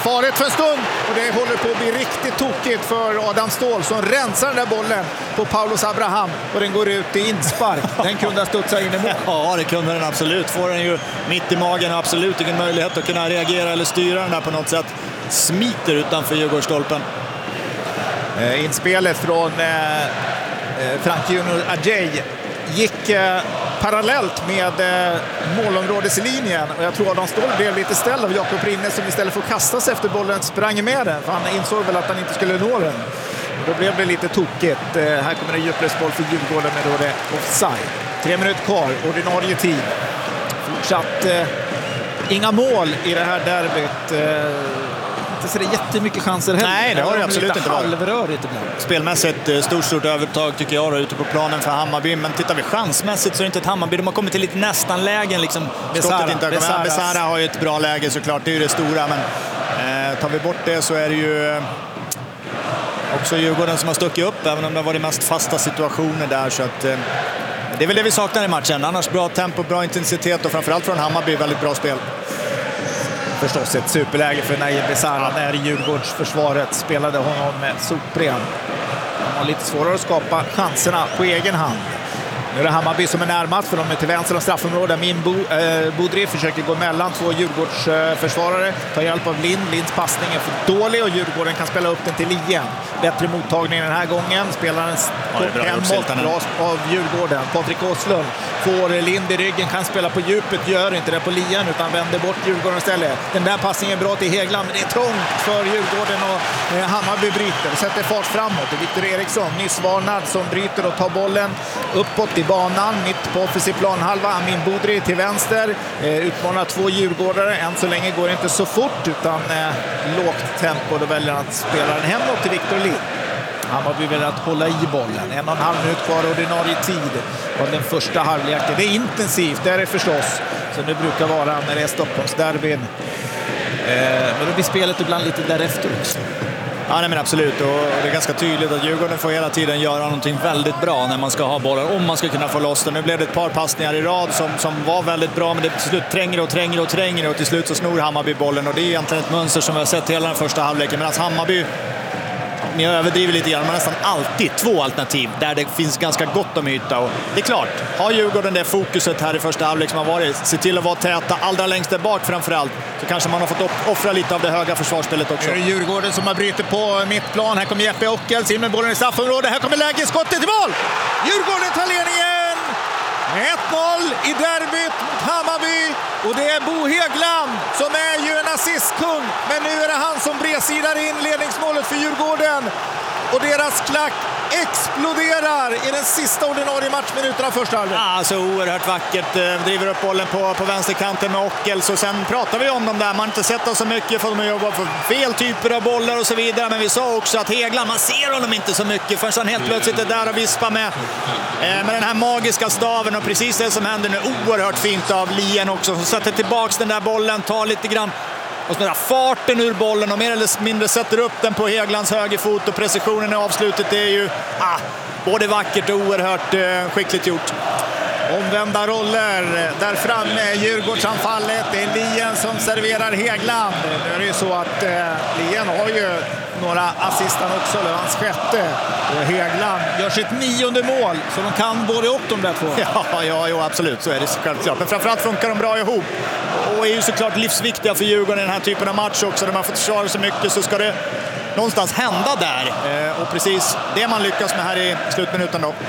farligt för en stund och det håller på att bli riktigt tokigt för Adam Ståhl som rensar den där bollen på Paulus Abraham och den går ut i inspark. Den kunde ha studsat in i mål. Ja, det kunde den absolut. Får den ju mitt i magen och absolut ingen möjlighet att kunna reagera eller styra den där på något sätt. Smiter utanför Djurgårdsstolpen. Inspelet från Frank Junior Ajay gick parallellt med målområdeslinjen och jag tror att de blev lite ställd av Jakob Rinne som istället för att kasta sig efter bollen sprang med den för han insåg väl att han inte skulle nå den. Då blev det lite tokigt. Här kommer det djupledsboll för Djurgården med då det offside. 3 minuter kvar, ordinarie tid. Fortsatt inga mål i det här derbyt. Inte så det är jättemycket chanser heller. Nej, det har det absolut inte varit. Halvrörigt ibland. Spelmässigt stort övertag tycker jag då, ute på planen för Hammarby. Men tittar vi chansmässigt så är det inte ett Hammarby. De har kommit till lite nästan lägen. Liksom. Besara har ju ett bra läge såklart, det är ju det stora. Men tar vi bort det så är det ju också Djurgården som har stuckit upp. Även om det har varit mest fasta situationer där. Så att, det är väl det vi saknar i matchen. Annars bra tempo, bra intensitet och framförallt från Hammarby väldigt bra spel. Förstås ett superläge för Naim Besara när Djurgårdsförsvaret spelade honom sopren. De har lite svårare att skapa chanserna på egen hand. Nu är det Hammarby som är närmast för de är till vänster om straffområdet. Min Budri försöker gå mellan två Djurgårdsförsvarare. Tar hjälp av Lind. Linds passning är för dålig och Djurgården kan spela upp den till Lien. Bättre mottagning den här gången. Spelaren hemåt av Djurgården. Patrik Åslund får Lind i ryggen. Kan spela på djupet. Gör inte det på Lien utan vänder bort Djurgården istället. Den där passningen är bra till Hegland. Men det är trångt för Djurgården och Hammarby bryter. Och sätter fart framåt. Viktor Eriksson, nyss varnad, som bryter och tar bollen uppåt i banan. Mitt på offensiv planhalva. Amin Budri till vänster. Utmanar 2 djurgårdare. Än så länge går det inte så fort utan lågt tempo. Då väljer han att spela den hemåt till Victor Lind. Hammarby vill att hålla i bollen. 1,5 minut kvar ordinarie tid av den första halvleken. Det är intensivt, det är det förstås. Så det brukar vara när det är Stockholmsderbyn. Men då blir spelet ibland lite därefter också. Ja, nej, men absolut. Och det är ganska tydligt att Djurgården får hela tiden göra någonting väldigt bra när man ska ha bollen. Om man ska kunna få loss den. Nu blev det ett par passningar i rad som var väldigt bra. Men det till slut tränger och till slut så snor Hammarby bollen. Och det är egentligen ett mönster som vi har sett hela den första halvleken. Medan Hammarby, ni överdriver lite grann, men nästan alltid 2 alternativ där det finns ganska gott om yta. Och det är klart, har Djurgården det fokuset här i första halvlek som har varit, se till att vara täta allra längst där bak framförallt, så kanske man har fått offra lite av det höga försvarsspelet också. Det är Djurgården som har brytit på mittplan. Här kommer Jeppe Ockels in med bollen i straffområdet. Här kommer läge, skottet i mål! Djurgården tar ledningen! 1-0 i derbyt mot Hammarby. Och det är Bo Hegland som är ju en assistkung. Men nu är det han som bredsidar in ledningsmålet för Djurgården. Och deras klack exploderar i den sista ordinarie matchminuten av första halvlek. Ja, så oerhört vackert. Driver upp bollen på vänsterkanten med Ockels. Och sen pratar vi om dem där. Man har inte sett dem så mycket för de har jobbat för fel typer av bollar och så vidare. Men vi sa också att Hegland, man ser honom inte så mycket förrän han helt plötsligt är där och vispar med den här magiska staven. Och precis det som händer nu, oerhört fint av Lien också. Som sätter tillbaks den där bollen, tar lite grann och så farten ur bollen och mer eller mindre sätter upp den på Heglands högerfot, och precisionen i avslutet, det är ju både vackert och oerhört skickligt gjort. Omvända roller där framme, Djurgårdsanfallet. Det är Lien som serverar Hegland. Nu är det ju så att Lien har ju några assistan också, eller hans 6:e. Och Hegland gör sitt 9:e mål, så de kan både upp de där 2. Ja, absolut, så är det självklart. Men framförallt funkar de bra ihop. Och är ju såklart livsviktiga för Djurgården i den här typen av match också. När man får försvara så mycket så ska det någonstans hända där. Och precis det man lyckas med här i slutminuten då.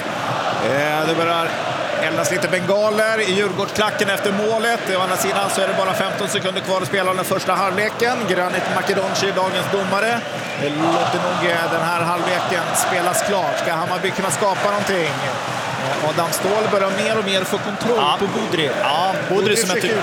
Det börjar eldas lite bengaler i Djurgårdsklacken efter målet. Å andra sidan så är det bara 15 sekunder kvar att spela den första halvleken. Granit Makedonci, dagens domare, låter nog den här halvleken spelas klart. Ska Hammarby kunna skapa någonting? Adam Ståhl börjar mer och mer få kontroll på Budri. Ja, Budri som jag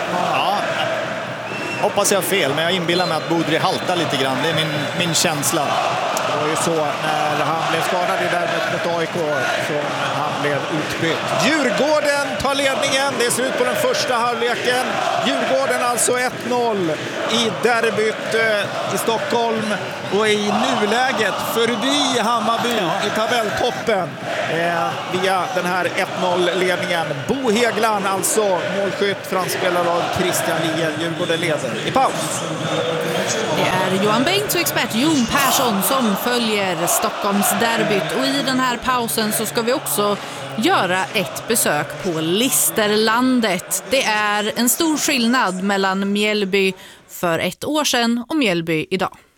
hoppas jag har fel, men jag inbillar mig att Budri haltar lite grann. Det är min känsla. Det var ju så när han blev skadad i derbyt mot AIK som han blev utbytt. Djurgården tar ledningen. Det är slut på den första halvleken. Djurgården alltså 1-0 i derbyt i Stockholm. Och i nuläget förbi Hammarby i tabelltoppen via den här 1-0-ledningen. Bo Hegland alltså målskytt, framspelad av Christian Lien. Djurgården leder i paus. Det är Johan Bengt och expert Jon Persson som följer Stockholmsderbyt, och i den här pausen så ska vi också göra ett besök på Listerlandet. Det är en stor skillnad mellan Mjällby för ett år sedan och Mjällby idag.